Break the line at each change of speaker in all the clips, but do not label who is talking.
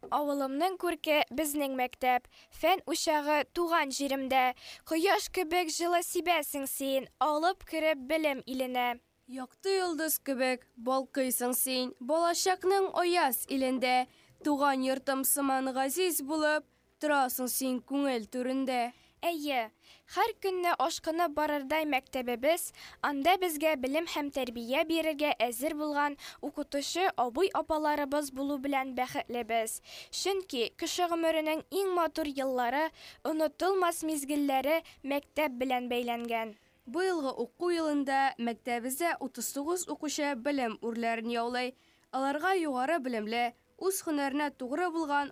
Авылымның күрке безнең мәктәп, фән учагы туган җиремдә, кояш кебек җылы сибәсең син, алып кереп белем иленә.
Якты йолдыз кебек балкыйсың син, балачакның аяз илендә, туган йортым сыман газиз булып, торасың син күңел түрендә.
Әйе, һәр көнне ашкынып барырдай мәктәбебез, анда безгә белем һәм тәрбия бирергә әзер булган укытучы абый-апаларыбыз булу белән бәхетлебез. Чөнки кеше гомеренең иң матур еллары, онытылмас мизгелләре мәктәп белән бәйләнгән.
Бу елгы уку елында мәктәбебездә 39 укучы белем үрләрен яулый. Аларга югары белемле, үз һөнәренә тугры булган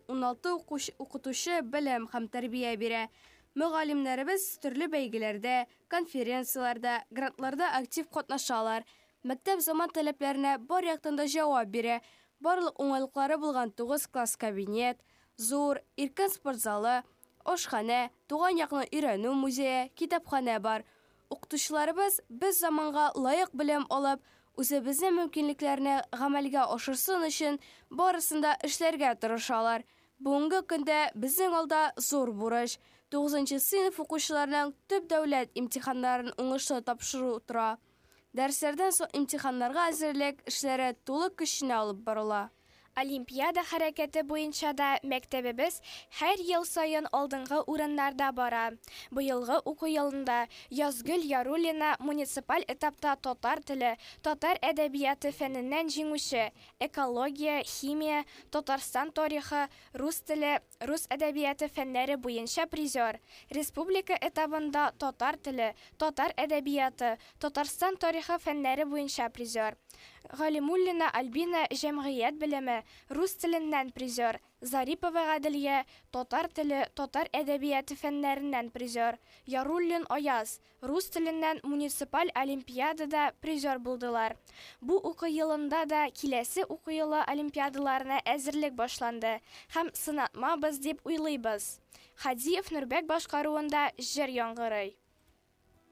16 укытучы белем һәм тәрбия бирә. Мөгаллимнәребез төрле бәйгеләрдә, конференцияларда, грантларда актив катнашалар. Мәктәп заман таләпләренә бар яктан да җавап бирә. Барлык уңайлыклары булган 9 класс кабинет, зур, иркен спорт залы, ашханә, туган якны өйрәнү музее, китапханә бар. Укытучыларыбыз без заманга лаек белем алып, үзебезнең мөмкинлекләрне гамәлгә ашырсын өчен барысын да эшләргә тырышалар. Бүгенге көндә безнең алда зур бурыч. 9 сыйныф укучыларының төп дәүләт имтиханнарын уңышлы тапшыру тора. Дәресләрдән соң имтиханнарга әзерлек эшләре тулы көченә алып барыла.
Олимпиада хәрәкәте буенча да мәктәбебез һәр ел сайын алдынгы урыннарда бара. Быелгы уку елында Язгөл Яруллина муниципаль этапта татар теле, татар әдәбияты фәненнән җиңүче, экология, химия, Татарстан тарихы, рус теле, рус әдәбияты фәннәре буенча призер, республика этабында татар теле, татар әдәбияты, Татарстан тарихы фәннәре буенча призер. Галимуллина Альбина җәмгыять белеме, рус теленнән призер, Зарипова Гаделия татар теле, татар әдәбияты фәннәреннән призер, Яруллин Аяз рус теленнән муниципаль олимпиадада призер булдылар. Бу уку елында да киләсе уку елы олимпиадаларына әзерлек башланды һәм сынатмабыз дип уйлыйбыз. Хадиев Нурбәк башкаруында җыр яңгырый.